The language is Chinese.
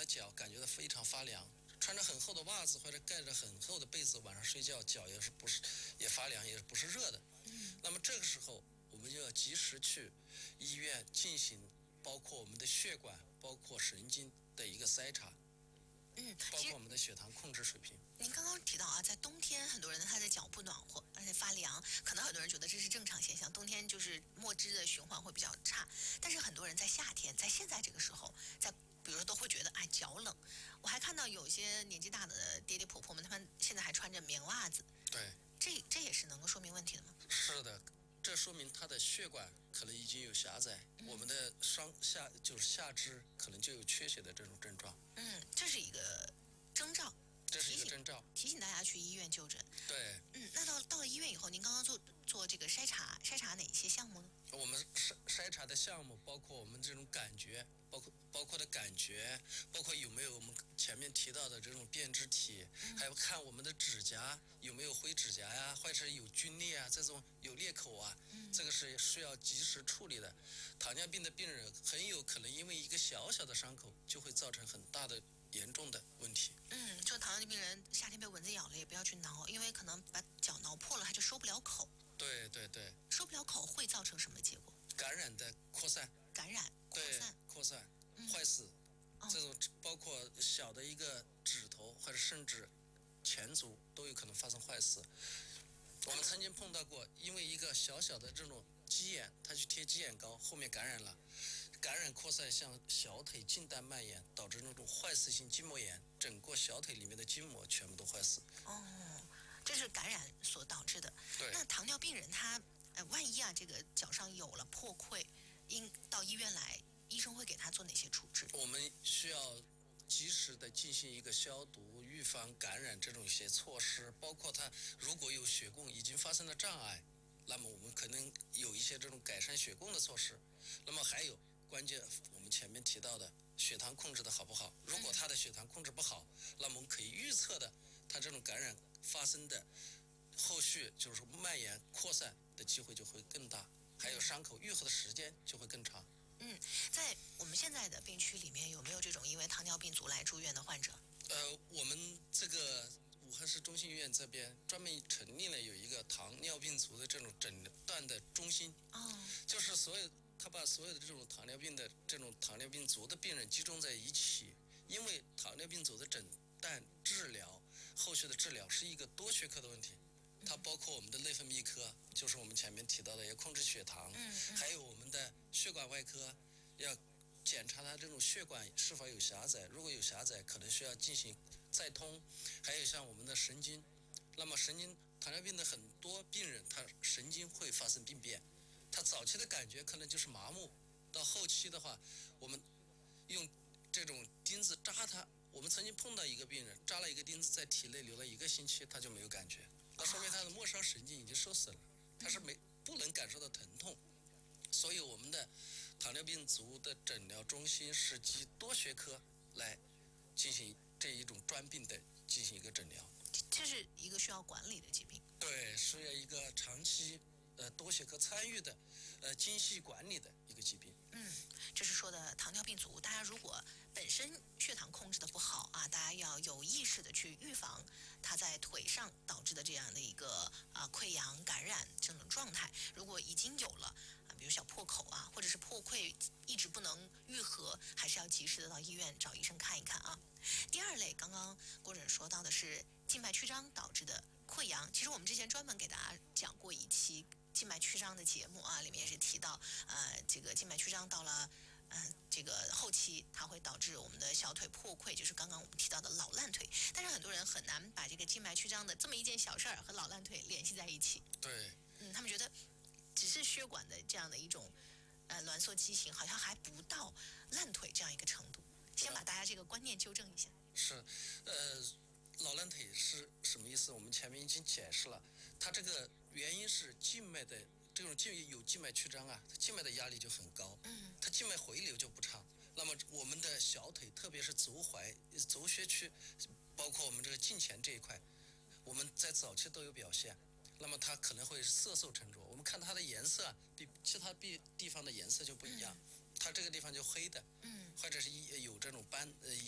脚感觉到非常发凉，穿着很厚的袜子或者盖着很厚的被子晚上睡觉，脚也发凉，也不是热的。那么这个时候我们就要及时去医院进行包括我们的血管、包括神经的一个筛查。包括我们的血糖控制水平。 您刚刚提到啊，在冬天很多人他的脚不暖和，而且发凉，可能很多人觉得这是正常现象，冬天就是末肢的循环会比较差。但是很多人在夏天，在现在这个时候，比如说都会觉得脚冷。我还看到有些年纪大的爹爹婆婆们，他们现在还穿着棉袜子。 对， 这也是能够说明问题的吗？ 是的，这说明他的血管可能已经有狭窄，我们的下肢可能就有缺血的这种症状。 这是一个征兆。 这是一个征兆， 提醒大家去医院就诊。 对， 那到了医院以后，您刚刚做这个筛查哪一些项目呢？ 我们筛查的项目包括我们这种感觉，包括的感觉，包括有没有我们前面提到的这种变质体，还有看我们的指甲有没有灰指甲呀，或者是有皲裂啊，这种有裂口啊，这个是需要及时处理的。糖尿病的病人很有可能因为一个小小的伤口就会造成很大的严重的问题。 就糖尿病人夏天被蚊子咬了也不要去挠，因为可能把脚挠破了，他就收不了口。 对， 收不了口会造成什么结果？ 感染的扩散。扩散，坏死。这种包括小的一个指头或者甚至前足都有可能发生坏死。我们曾经碰到过，因为一个小小的这种鸡眼，他去贴鸡眼膏，后面感染了，感染扩散向小腿近代蔓延，导致那种坏死性筋膜炎，整个小腿里面的筋膜全部都坏死。 这是感染所导致的。 对。 那糖尿病人他万一这个脚上有了破溃，到医院来，医生会给他做哪些处置？ 我们需要及时的进行一个消毒、预防感染这种一些措施，包括他如果有血供已经发生了障碍，那么我们可能有一些这种改善血供的措施。那么还有关键，我们前面提到的血糖控制的好不好？如果他的血糖控制不好，那么我们可以预测的他这种感染发生的后续就是蔓延扩散的机会就会更大，还有伤口愈合的时间就会更长。 在我们现在的病区里面，有没有这种因为糖尿病足来住院的患者？ 我们这个武汉市中心医院这边专门成立了有一个糖尿病足的这种诊断的中心。就是他把所有的这种糖尿病足的病人集中在一起，因为糖尿病足的诊断、治疗、后续的治疗是一个多学科的问题。它包括我们的内分泌科，就是我们前面提到的要控制血糖，还有我们的血管外科，要检查它这种血管是否有狭窄，如果有狭窄，可能需要进行再通。还有像我们的神经，那么糖尿病的很多病人，他神经会发生病变，他早期的感觉可能就是麻木，到后期的话，我们用这种钉子扎他。我们曾经碰到一个病人，扎了一个钉子在体内留了1个星期，他就没有感觉，那说明他的末梢神经已经受损了，他是不能感受到疼痛。所以我们的糖尿病足的诊疗中心是集多学科来进行这一种专病的进行一个诊疗。 这是一个需要管理的疾病。 对，是要一个长期多学科参与的精细管理的一个疾病。 这是说的糖尿病足。大家如果本身血糖控制的不好大家要有意识的去预防它在腿上导致的这样的一个溃疡感染这种状态。如果已经有了比如小破口或者是破溃一直不能愈合，还是要及时的到医院找医生看一看第二类，刚刚郭诊说到的是静脉曲张导致的溃疡。其实我们之前专门给大家讲过一期静脉曲张的节目里面也是提到这个静脉曲张到了这个后期它会导致我们的小腿破溃，就是刚刚我们提到的老烂腿。但是很多人很难把这个静脉曲张的这么一件小事儿和老烂腿联系在一起。 对， 他们觉得只是血管的这样的一种挛缩畸形，好像还不到烂腿这样一个程度。先把大家这个观念纠正一下。 是，老烂腿是什么意思？我们前面已经解释了，它这个原因是静脉的这种有静脉曲张它静脉的压力就很高，它静脉回流就不畅。那么我们的小腿，特别是足踝、足靴区，包括我们这个胫前这一块，我们在早期都有表现。那么它可能会色素沉着，我们看它的颜色比其他地方的颜色就不一样，它这个地方就黑的，或者是有这种斑